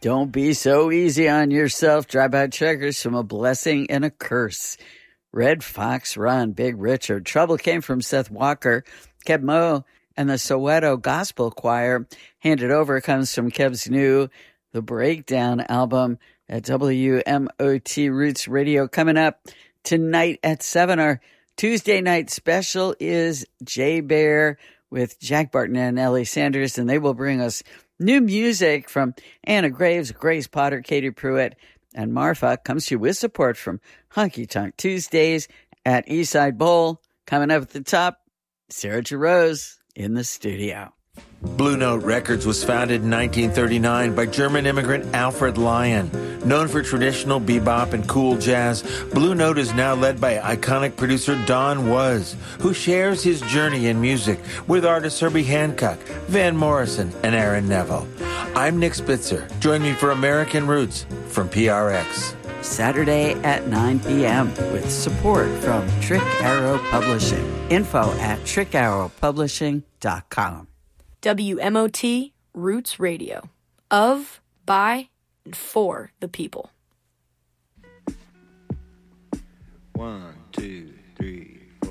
Don't be so easy on yourself. Drive-by truckers from a blessing and a curse. Red Fox Run, Big Richard. Trouble came from Seth Walker. Keb Mo and the Soweto Gospel Choir. Handed Over comes from Keb's new The Breakdown album at WMOT Roots Radio. Coming up tonight at 7, our Tuesday night special is Jay Bear with Jack Barton and Ellie Sanders, and they will bring us new music from Anna Graves, Grace Potter, Katie Pruitt, and Marfa. Comes to you with support from Honky Tonk Tuesdays at Eastside Bowl. Coming up at the top, Sarah Jarosz in the studio. Blue Note Records was founded in 1939 by German immigrant Alfred Lion. Known for traditional bebop and cool jazz, Blue Note is now led by iconic producer Don Was, who shares his journey in music with artists Herbie Hancock, Van Morrison, and Aaron Neville. I'm Nick Spitzer. Join me for American Roots from PRX. Saturday at 9 p.m. with support from Trick Arrow Publishing. Info at trickarrowpublishing.com. WMOT Roots Radio. Of, by, and for the people. 1, 2, 3.